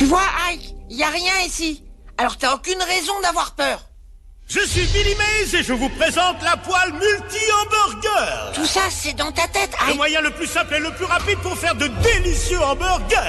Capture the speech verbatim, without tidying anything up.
vois, Ike, y a rien ici. Alors t'as aucune raison d'avoir peur. Je suis Billy Mays et je vous présente la poêle multi-hamburger. Tout ça, c'est dans ta tête, Le Ike. moyen le plus simple et le plus rapide pour faire de délicieux hamburgers.